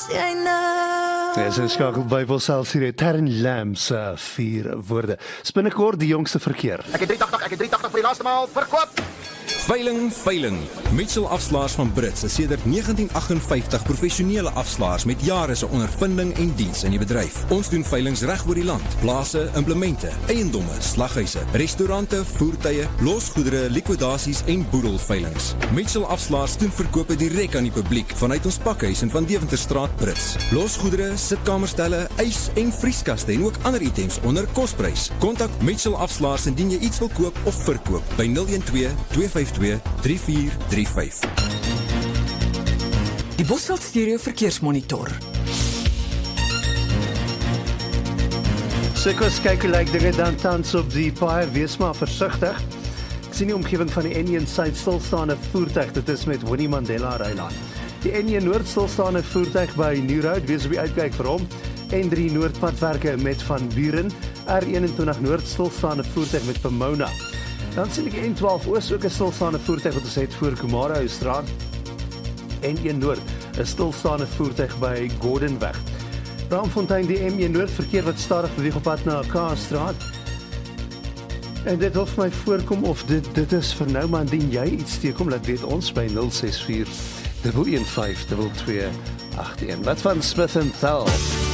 jy nou? Ja, so skakel Bybelsels hier Terren Lambs 4 woorde. Binnekort die jongste verkeer. Ek het 380 vir die laaste maal verkoop. Veiling. Mitchell Afslaers van Brits is sedert 1958 professionele afslaers met jare se ondervinding en diens in die bedryf. Ons doen veilings reg oor die land. Plase, implemente, eiendomme, slaghuise, restaurante, voertuie, losgoedere, likwidasies en boedelveilings. Mitchell Afslaers doen verkope direk aan die publiek vanuit ons pakhuis in Van Deventerstraat Brits. Losgoedere, sitkamerstelle, ys en vrieskaste en ook ander items onder kosprys. Kontak Mitchell Afslaers indien jy iets wil koop of verkoop by 012 252 3435. Die Bosveld Stereo Verkeersmonitor. Sikkers kyk hoe lyk dinge dan tans op die paai, wees maar versigtig. Ek sien die omgewing van die N1 Suid stilstaande voertuig, dit is met Winnie Mandela Rylaan. Die N1 Noord stilstaande voertuig by New Road, wees op die uitkyk vir hom. N3 Noordpadwerke met Van Buren, R21 Noord stilstaande voertuig met Pomona. Dan sien ek N12 Oos ook 'n stilstaande voertuig wat ons het voor Komaro-straat. N1 Noord, 'n stilstaande voertuig by Gordonweg. Braamfontein die M1 Noord verkeer wat stadig beweeg op pad na Kaapstraat. En dit hoef my voorkom of dit is vir nou, maar indien jy iets teekom, laat weet ons by 064 115 2281. Wat van Smith & Thal?